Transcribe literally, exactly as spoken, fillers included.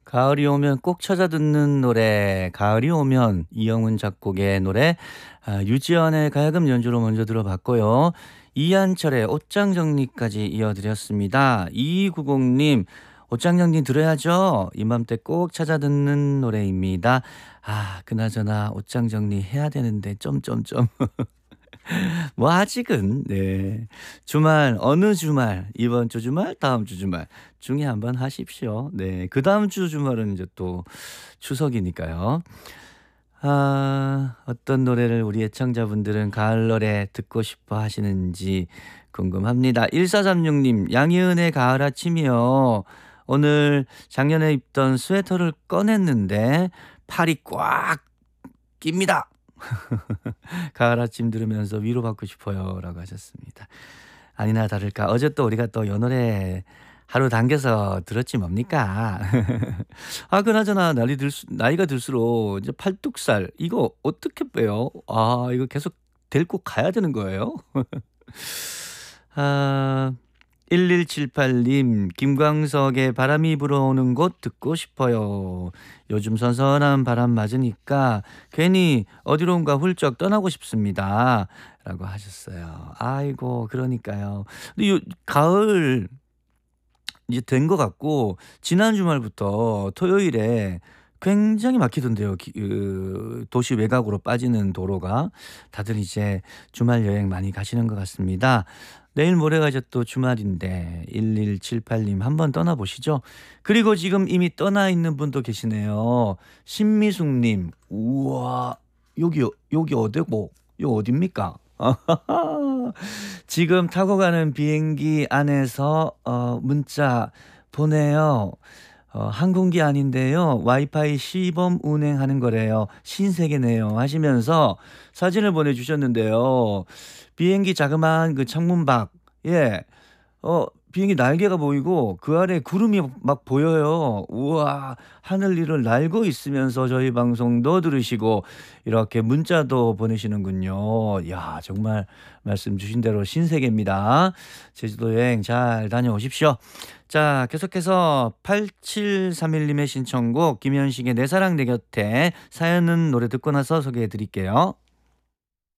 가을이 오면 꼭 찾아 듣는 노래, 가을이 오면 이영훈 작곡의 노래, 아, 유지연의 가야금 연주로 먼저 들어봤고요. 이한철의 옷장 정리까지 이어드렸습니다. 이이구공님, 옷장 정리 들어야죠. 이맘때 꼭 찾아 듣는 노래입니다. 아, 그나저나 옷장 정리 해야 되는데 점점점. 뭐 아직은 네. 주말 어느 주말 이번 주 주말 다음 주 주말 중에 한번 하십시오. 네. 그다음 주 주말은 이제 또 추석이니까요. 아, 어떤 노래를 우리 애청자분들은 가을 노래 듣고 싶어 하시는지 궁금합니다. 일사삼육님, 양희은의 가을 아침이요. 오늘 작년에 입던 스웨터를 꺼냈는데 팔이 꽉 낍니다. 가을 아침 들으면서 위로받고 싶어요 라고 하셨습니다. 아니나 다를까 어제 또 우리가 또 요 노래 하루 당겨서 들었지 뭡니까. 아, 그나저나 나이, 들수, 나이가 들수록 이제 팔뚝살 이거 어떻게 빼요? 아, 이거 계속 데리고 가야 되는 거예요? 아, 일일칠팔님, 김광석의 바람이 불어오는 곳 듣고 싶어요. 요즘 선선한 바람 맞으니까 괜히 어디론가 훌쩍 떠나고 싶습니다 라고 하셨어요. 아이고, 그러니까요. 근데 요 가을 이제 된 것 같고 지난 주말부터 토요일에 굉장히 막히던데요. 기- 그 도시 외곽으로 빠지는 도로가. 다들 이제 주말 여행 많이 가시는 것 같습니다. 내일 모레가 이제 또 주말인데 일일칠팔님 한번 떠나보시죠. 그리고 지금 이미 떠나 있는 분도 계시네요. 신미숙님, 우와, 여기 여기 어디고? 여기 어딥니까? 지금 타고 가는 비행기 안에서 어, 문자 보내요. 어, 항공기 아닌데요. 와이파이 시범 운행하는 거래요. 신세계네요. 하시면서 사진을 보내주셨는데요. 비행기 자그마한 그 창문 밖, 예, 어, 비행기 날개가 보이고 그 아래 구름이 막 보여요. 우와, 하늘 위를 날고 있으면서 저희 방송도 들으시고 이렇게 문자도 보내시는군요. 야, 정말 말씀 주신 대로 신세계입니다. 제주도 여행 잘 다녀오십시오. 자, 계속해서 팔칠삼일님의 신청곡 김현식의 내 사랑 내 곁에 사연은 노래 듣고 나서 소개해 드릴게요.